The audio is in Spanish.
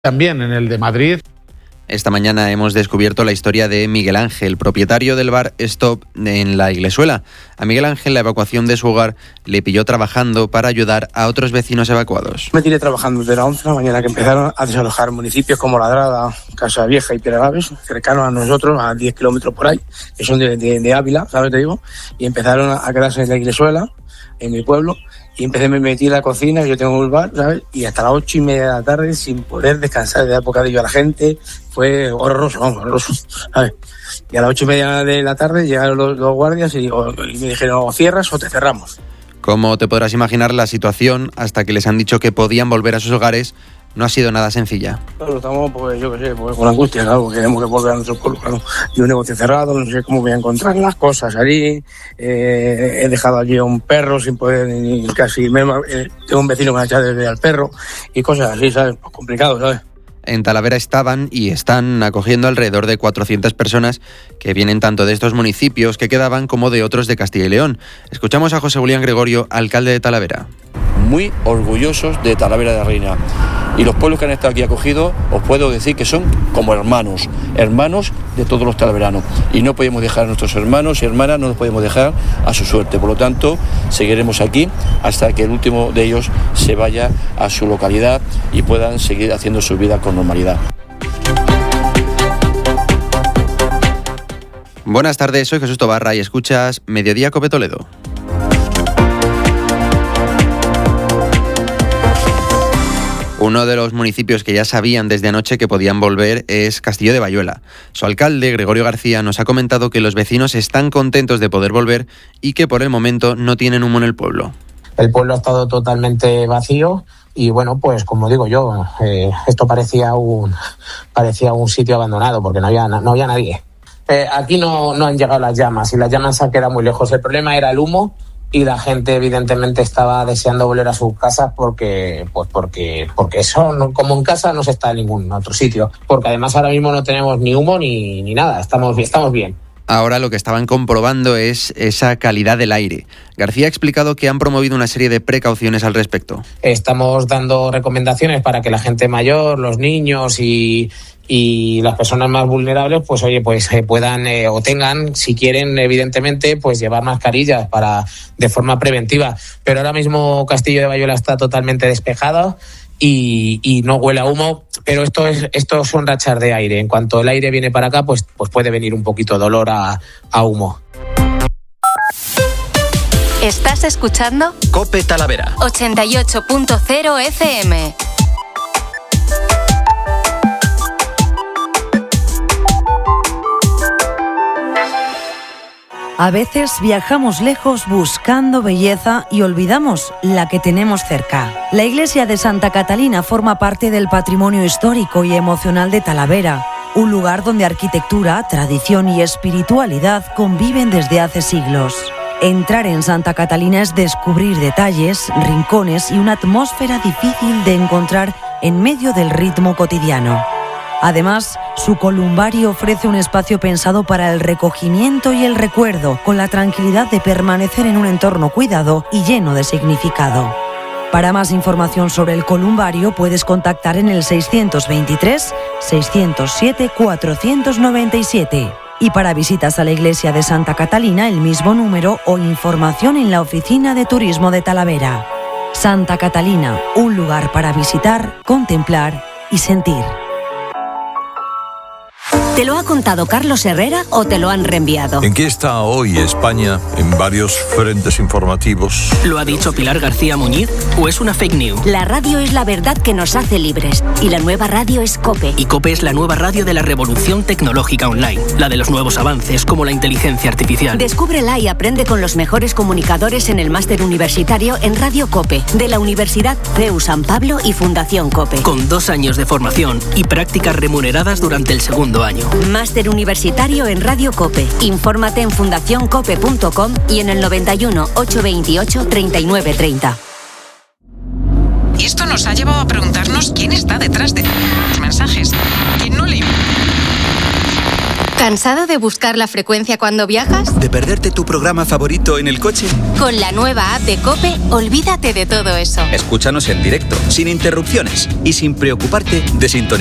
También en el de Madrid. Esta mañana hemos descubierto la historia de Miguel Ángel, propietario del bar Stop en la Iglesuela. A Miguel Ángel la evacuación de su hogar le pilló trabajando para ayudar a otros vecinos evacuados. Me tiré trabajando desde las 11 de la mañana que empezaron a desalojar municipios como Ladrada, Casa Vieja y Piedralaves, cercanos a nosotros, a 10 kilómetros por ahí, que son de Ávila, ¿sabes? Te digo, y empezaron a quedarse en la Iglesuela, en mi pueblo, y me metí en la cocina, yo tengo un bar, ¿sabes? Y hasta las 8:30 de la tarde, sin poder descansar, de dar bocadillo a la gente, fue horroroso, ¿sabes? Y a las 8:30 de la tarde llegaron los guardias y me dijeron, o cierras o te cerramos. Como te podrás imaginar, la situación, hasta que les han dicho que podían volver a sus hogares, no ha sido nada sencilla. Claro, estamos, pues con angustia, claro, porque queremos que volver a nuestro pueblo, claro. Y un negocio cerrado, no sé cómo voy a encontrar las cosas allí. He dejado allí a un perro sin poder ni casi... tengo un vecino que me ha echado desde al perro y cosas así, ¿sabes? Pues complicado, ¿sabes? En Talavera estaban y están acogiendo alrededor de 400 personas que vienen tanto de estos municipios que quedaban como de otros de Castilla y León. Escuchamos a José Julián Gregorio, alcalde de Talavera. Muy orgullosos de Talavera de la Reina. Y los pueblos que han estado aquí acogidos, os puedo decir que son como hermanos de todos los talaveranos. Y no podemos dejar a nuestros hermanos y hermanas, no los podemos dejar a su suerte. Por lo tanto, seguiremos aquí hasta que el último de ellos se vaya a su localidad y puedan seguir haciendo su vida con normalidad. Buenas tardes, soy Jesús Tobarra y escuchas Mediodía Cope Toledo. Uno de los municipios que ya sabían desde anoche que podían volver es Castillo de Bayuela. Su alcalde, Gregorio García, nos ha comentado que los vecinos están contentos de poder volver y que por el momento no tienen humo en el pueblo. El pueblo ha estado totalmente vacío y bueno, pues como digo yo, esto parecía un sitio abandonado porque no había nadie. Aquí no han llegado las llamas y las llamas se han quedado muy lejos. El problema era el humo. Y la gente evidentemente estaba deseando volver a sus casas porque eso no, como en casa no se está en ningún otro sitio. Porque además ahora mismo no tenemos ni humo ni nada, estamos bien. Ahora lo que estaban comprobando es esa calidad del aire. García ha explicado que han promovido una serie de precauciones al respecto. Estamos dando recomendaciones para que la gente mayor, los niños y las personas más vulnerables, pues puedan o tengan, si quieren, evidentemente, pues llevar mascarillas de forma preventiva. Pero ahora mismo Castillo de Bayuela está totalmente despejado y no huele a humo, pero esto son rachas de aire. En cuanto el aire viene para acá, pues puede venir un poquito de olor a humo. ¿Estás escuchando? Cope Talavera 88.0 FM. A veces viajamos lejos buscando belleza y olvidamos la que tenemos cerca. La iglesia de Santa Catalina forma parte del patrimonio histórico y emocional de Talavera, un lugar donde arquitectura, tradición y espiritualidad conviven desde hace siglos. Entrar en Santa Catalina es descubrir detalles, rincones y una atmósfera difícil de encontrar en medio del ritmo cotidiano. Además, su columbario ofrece un espacio pensado para el recogimiento y el recuerdo, con la tranquilidad de permanecer en un entorno cuidado y lleno de significado. Para más información sobre el columbario puedes contactar en el 623 607 497 y para visitas a la iglesia de Santa Catalina el mismo número o información en la oficina de turismo de Talavera. Santa Catalina, un lugar para visitar, contemplar y sentir. ¿Te lo ha contado Carlos Herrera o te lo han reenviado? ¿En qué está hoy España en varios frentes informativos? ¿Lo ha dicho Pilar García Muñiz o es una fake news? La radio es la verdad que nos hace libres y la nueva radio es COPE. Y COPE es la nueva radio de la revolución tecnológica online, la de los nuevos avances como la inteligencia artificial. Descúbrela y aprende con los mejores comunicadores en el máster universitario en Radio COPE de la Universidad CEU San Pablo y Fundación COPE. Con 2 años de formación y prácticas remuneradas durante el segundo año. Máster universitario en Radio COPE. Infórmate en fundacioncope.com y en el 91 828 3930. Y esto nos ha llevado a preguntarnos quién está detrás de los mensajes. ¿Quién no le... ¿Cansado de buscar la frecuencia cuando viajas? ¿De perderte tu programa favorito en el coche? Con la nueva app de COPE, olvídate de todo eso. Escúchanos en directo, sin interrupciones y sin preocuparte de sintonizar